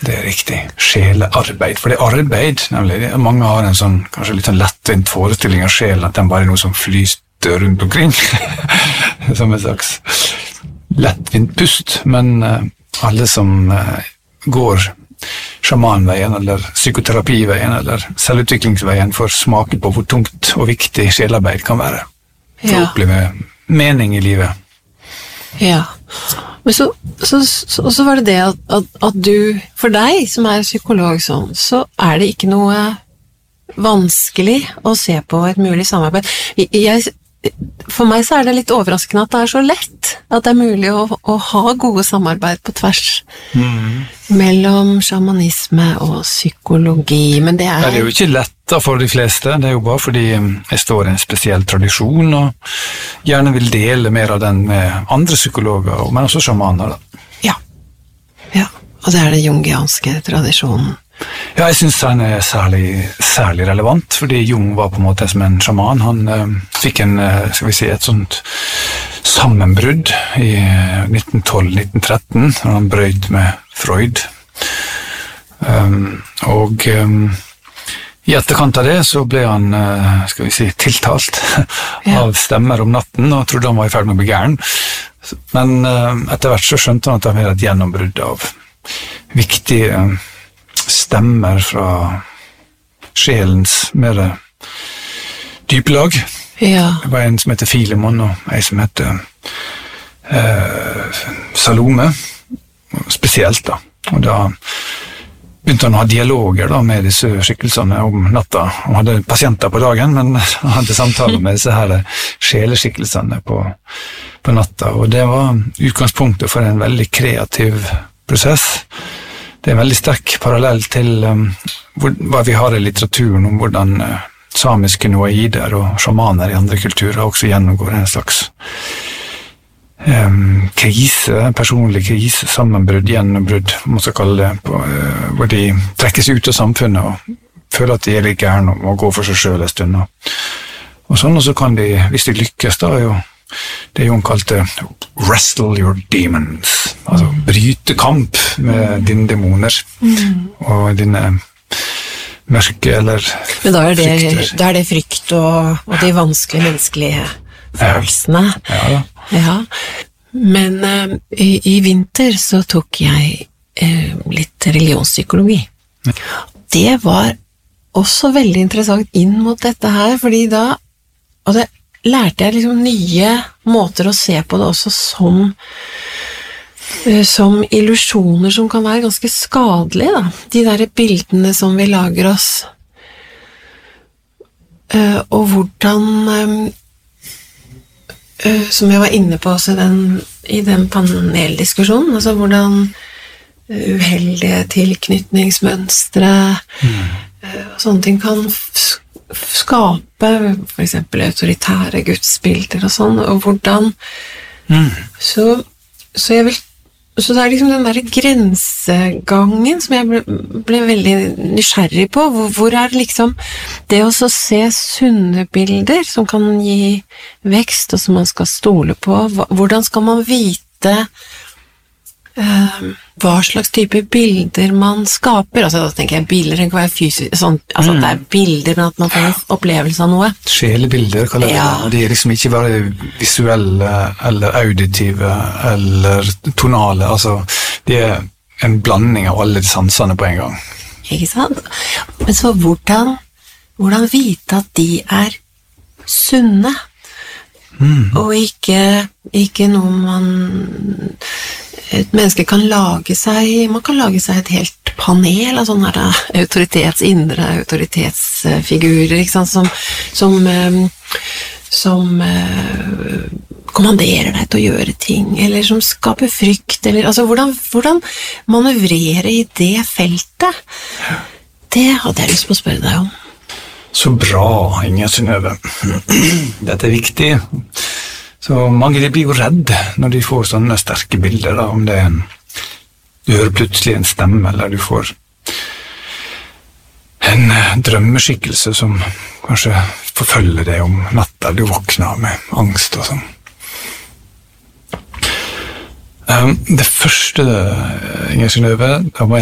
Det riktig. Sjelearbeid. For det arbeid, nemlig. Mange har en sånn, kanskje litt sånn lettvint forestilling av sjelen, at den bare er noe som flyter rundt omkring. Som en slags lettvint pust. Men alle som går sjamanveien, eller psykoterapiveien, eller selvutviklingsveien, får smake på hvor tungt og viktig sjelarbeid kan være. For å oppleve mening i livet. Ja. Men så var det at du, for deg som er psykolog sånn, så er det ikke noe vanskelig å se på et mulig samarbeid. For meg så er det litt overraskende at det er så lett, at det er mulig å ha gode samarbeid på tvers mellom shamanisme og psykologi, men det er jo ikke lett for de fleste, det er jo bare fordi jeg står i en spesiell tradisjon og gjerne vil dele mer av den med andre psykologer, men også shamaner. Ja, og det er den jungianske tradisjonen. Ja, jeg synes han er særlig relevant, fordi Jung var på en måte som en sjaman. Han fikk et sånt sammenbrudd i 1912-1913, når han brøt med Freud. I etterkant av det så ble han, tiltalt av stemmer om natten, og trodde han var i ferd med å bli gæren. Men etter hvert så skjønte han at det var et gjennombrudd av viktige stemmer fra sjelens mer dype lag. Det var en som heter Filemon, og en som heter Salome, spesielt da. Og da begynte han å ha dialoger da, med disse skikkelsene om natta. Han hadde pasienter på dagen, men han hadde samtaler med disse her sjeleskikkelsene på natta. Og det var utgangspunktet for en veldig kreativ prosess. Det er en veldig sterk parallell til hva vi har i litteraturen om hvordan samiske noaider og sjamaner i andre kulturer også gjennomgår en slags krise, personlig krise, sammenbrudd, gjennombrudd, man skal kalle det, hvor de trekkes ut av samfunnet og føler at de er litt gærne og må gå for seg selv en stund. Og sånn, og så kan de, hvis de lykkes da, det Jung kalte wrestle your demons, altså bryte kamp med dine demoner og dine mørke eller men da er det frykt og de vanskelige menneskelige følelsene. Ja. Men i vinter så tok jeg litt religionspsykologi. Det var også veldig interessant inn mot dette her, fordi da lærte jeg liksom nye måter å se på det også som illusjoner som kan være ganske skadelige da. De der bildene som vi lager oss og hvordan som jeg var inne på også i den paneldiskusjonen, altså hvordan uheldige tilknytningsmønstre og sånne ting kan skape for eksempel autoritære gudsbilder og sånn, og hvordan så det er liksom den der grensegangen som jeg ble veldig nysgjerrig på, hvor er liksom det å så se sunne bilder som kan gi vekst og som man skal stole på, hvordan skal man vite hva slags type bilder man skaper, altså da tenker jeg bilder, det kan være fysisk, sånn, altså det er bilder, men at man får en opplevelse av noe. Sjelebilder, kaller jeg det. De er liksom ikke bare visuelle, eller auditive, eller tonale, altså de er en blanding av alle de sansene på en gang. Ikke sant? Men så hvordan vite at de er sunne, og ikke noe et menneske kan lage seg, man kan lage seg et helt panel av sånne indre autoritetsfigurer, ikke sant, som kommanderer deg til å gjøre ting, eller som skaper frykt, eller, altså hvordan manøvrere i det feltet, det hadde jeg lyst på å spørre deg om. Så bra, Inger Synnøve. Dette er viktig. Så mange de blir jo redd når de får sånne sterke bilder, da, om det er du hører plutselig en stemme, eller du får en drømmeskikkelse som kanskje forfølger deg om natta, du våkner med angst og sånn. Det første, Inger Synnøve, da må jeg